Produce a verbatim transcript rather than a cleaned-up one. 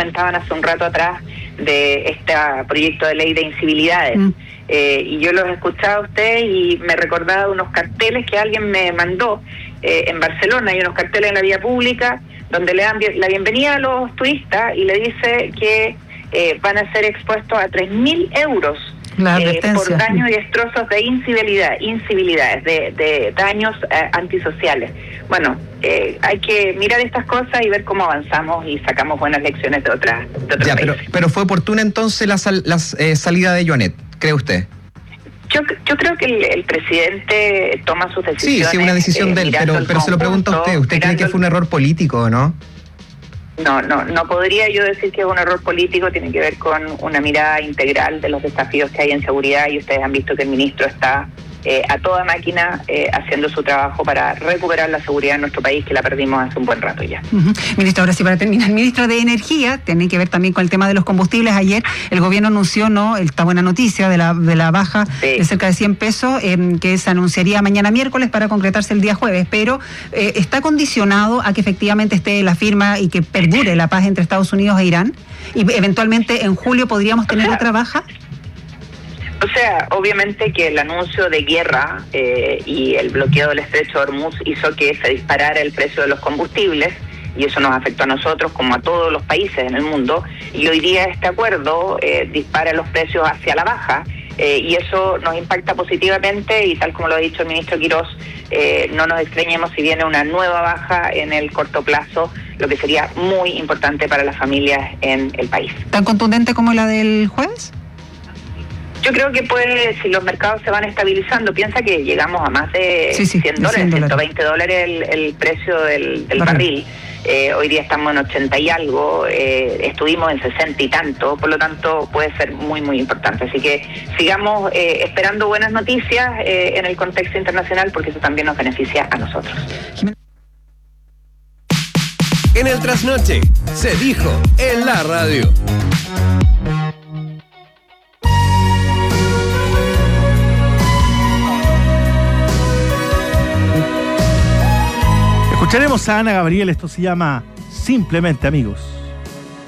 comentaban hace un rato atrás de este proyecto de ley de incivilidades. Mm. Eh, y yo los escuchaba a ustedes y me recordaba unos carteles que alguien me mandó eh, en Barcelona. Hay unos carteles en la vía pública donde le dan la bienvenida a los turistas y le dice que eh, van a ser expuestos a tres mil euros eh, por daños y destrozos de incivilidad, incivilidades, de, de daños eh, antisociales. Bueno, eh, hay que mirar estas cosas y ver cómo avanzamos y sacamos buenas lecciones de otras de otros ya, países. Pero, pero fue oportuna entonces la, sal, la eh, salida de Joanet, ¿cree usted? Yo, yo creo que el, el presidente toma sus decisiones. Sí, sí, una decisión eh, de él, pero, pero se lo pregunto a usted. ¿Usted cree que fue un error político o no? No, no, no podría yo decir que es un error político. Tiene que ver con una mirada integral de los desafíos que hay en seguridad, y ustedes han visto que el ministro está eh, a toda máquina eh, haciendo su trabajo para recuperar la seguridad en nuestro país, que la perdimos hace un buen rato ya. Uh-huh. Ministro, ahora sí, para terminar, el ministro de Energía, tiene que ver también con el tema de los combustibles. Ayer el gobierno anunció, ¿no?, esta buena noticia de la de la baja sí. de cerca de cien pesos, eh, que se anunciaría mañana miércoles para concretarse el día jueves, pero eh, está condicionado a que efectivamente esté la firma y que perdure la paz entre Estados Unidos e Irán, y eventualmente en julio podríamos tener o sea, otra baja. O sea, obviamente que el anuncio de guerra eh, y el bloqueo del estrecho de Hormuz hizo que se disparara el precio de los combustibles, y eso nos afectó a nosotros como a todos los países en el mundo, y hoy día este acuerdo eh, dispara los precios hacia la baja, eh, y eso nos impacta positivamente, y tal como lo ha dicho el ministro Quirós, eh, no nos extrañemos si viene una nueva baja en el corto plazo, lo que sería muy importante para las familias en el país. ¿Tan contundente como la del jueves? Yo creo que puede, si los mercados se van estabilizando, piensa que llegamos a más de sí, sí, cien dólares, ciento veinte dólares el, el precio del, del barril. Eh, hoy día estamos en ochenta y algo, eh, estuvimos en sesenta y tanto, por lo tanto puede ser muy, muy importante. Así que sigamos eh, esperando buenas noticias eh, en el contexto internacional, porque eso también nos beneficia a nosotros. En el Trasnoche se dijo en la radio. Escucharemos a Ana Gabriel, esto se llama Simplemente Amigos.